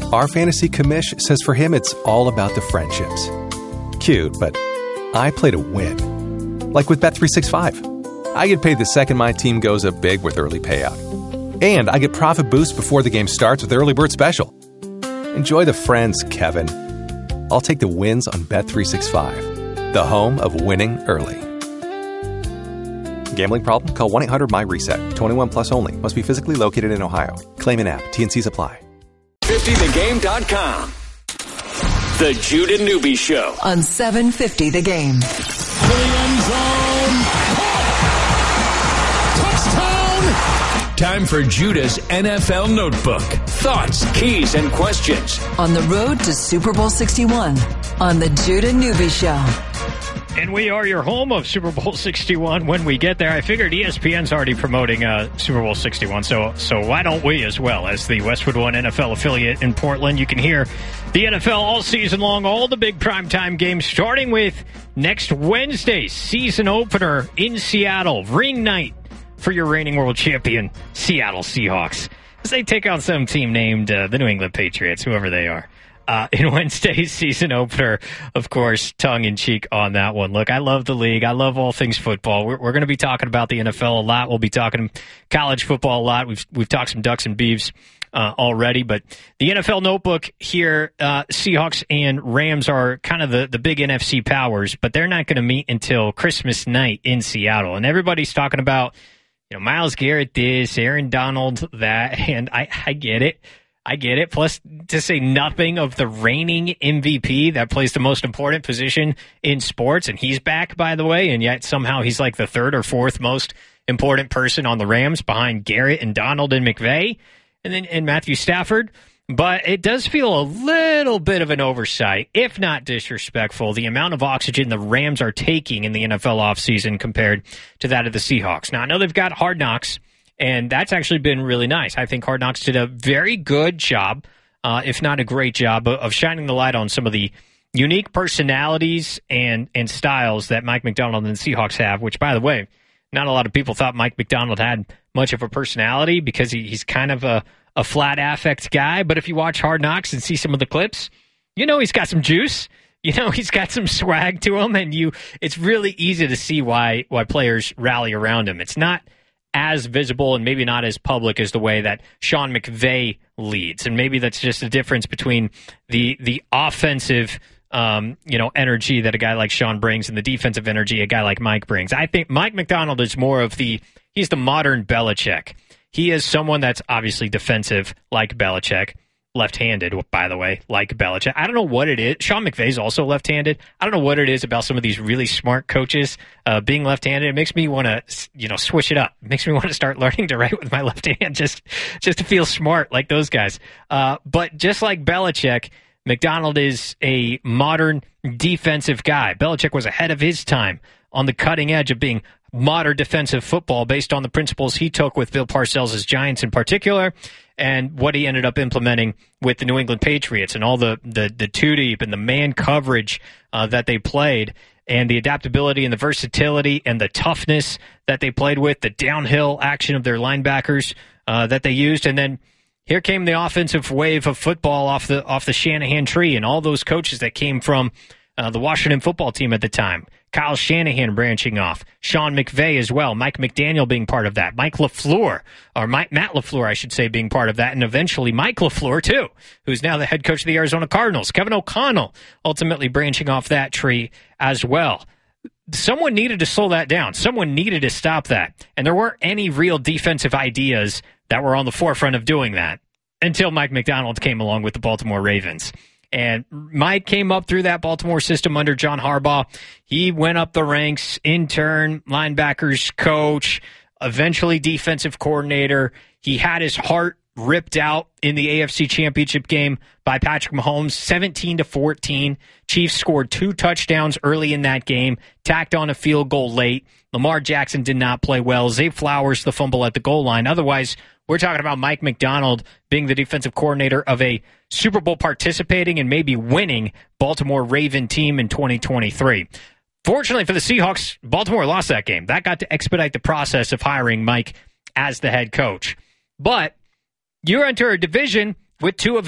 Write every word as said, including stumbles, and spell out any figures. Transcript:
Our fantasy commish says for him it's all about the friendships. Cute, but I play to win. Like with Bet three sixty-five. I get paid the second my team goes up big with early payout. And I get profit boost before the game starts with Early Bird Special. Enjoy the friends, Kevin. I'll take the wins on Bet three sixty-five, the home of winning early. Gambling problem? Call one eight hundred M Y reset. twenty-one plus only. Must be physically located in Ohio. Claim in app. T N Cs apply. fifty the game dot com. The Jude and Newby Show. On seven fifty The Game. To the end zone. Touchdown! Time for Judah's N F L Notebook. Thoughts, keys, and questions. On the road to Super Bowl sixty-one on the Jude and Newby Show. And we are your home of Super Bowl sixty-one when we get there. I figured E S P N's already promoting uh, Super Bowl sixty-one, so so why don't we as well? As the Westwood One N F L affiliate in Portland, you can hear the N F L all season long, all the big primetime games, starting with next Wednesday's season opener in Seattle. Ring night for your reigning world champion Seattle Seahawks, as they take on some team named uh, the New England Patriots, whoever they are. Uh, in Wednesday's season opener, of course, tongue-in-cheek on that one. Look, I love the league. I love all things football. We're, we're going to be talking about the N F L a lot. We'll be talking college football a lot. We've we've talked some Ducks and Beavs uh, already, but the N F L Notebook here, uh, Seahawks and Rams are kind of the, the big N F C powers, but they're not going to meet until Christmas night in Seattle. And everybody's talking about, you know, Myles Garrett this, Aaron Donald that, and I, I get it. I get it. Plus, to say nothing of the reigning M V P that plays the most important position in sports, and he's back, by the way, and yet somehow he's like the third or fourth most important person on the Rams behind Garrett and Donald and McVay, and then and Matthew Stafford. But it does feel a little bit of an oversight, if not disrespectful, the amount of oxygen the Rams are taking in the N F L offseason compared to that of the Seahawks. Now, I know they've got Hard Knocks, and that's actually been really nice. I think Hard Knocks did a very good job, uh, if not a great job, of shining the light on some of the unique personalities and, and styles that Mike Macdonald and the Seahawks have, which, by the way, not a lot of people thought Mike Macdonald had much of a personality because he, he's kind of a, a flat affect guy. But if you watch Hard Knocks and see some of the clips, you know he's got some juice. You know he's got some swag to him, and you it's really easy to see why why players rally around him. It's not as visible and maybe not as public as the way that Sean McVay leads. And maybe that's just a difference between the the offensive um, you know, energy that a guy like Sean brings and the defensive energy a guy like Mike brings. I think Mike Macdonald is more of the, he's the modern Belichick. He is someone that's obviously defensive like Belichick. Left-handed, by the way, like Belichick. I don't know what it is. Sean McVay's also left-handed. I don't know what it is about some of these really smart coaches uh, being left-handed. It makes me want to, you know, switch it up. It makes me want to start learning to write with my left hand just, just to feel smart like those guys. Uh, but just like Belichick, Macdonald is a modern defensive guy. Belichick was ahead of his time on the cutting edge of being modern defensive football based on the principles he took with Bill Parcells' Giants in particular, and what he ended up implementing with the New England Patriots and all the, the, the two-deep and the man coverage uh, that they played, and the adaptability and the versatility and the toughness that they played with, the downhill action of their linebackers uh, that they used. And then here came the offensive wave of football off the off the Shanahan tree, and all those coaches that came from uh, the Washington football team at the time. Kyle Shanahan branching off, Sean McVay as well, Mike McDaniel being part of that, Mike LaFleur, or Mike, Matt LaFleur, I should say, being part of that, and eventually Mike LaFleur, too, who's now the head coach of the Arizona Cardinals. Kevin O'Connell ultimately branching off that tree as well. Someone needed to slow that down. Someone needed to stop that. And there weren't any real defensive ideas that were on the forefront of doing that until Mike Macdonald came along with the Baltimore Ravens. And Mike came up through that Baltimore system under John Harbaugh. He went up the ranks, intern, linebackers coach, eventually defensive coordinator. He had his heart ripped out in the A F C Championship game by Patrick Mahomes, seventeen to fourteen. Chiefs scored two touchdowns early in that game, tacked on a field goal late. Lamar Jackson did not play well. Zay Flowers, the fumble at the goal line. Otherwise, we're talking about Mike Macdonald being the defensive coordinator of a Super Bowl participating and maybe winning Baltimore Raven team in twenty twenty-three. Fortunately for the Seahawks, Baltimore lost that game. That got to expedite the process of hiring Mike as the head coach. But you enter a division with two of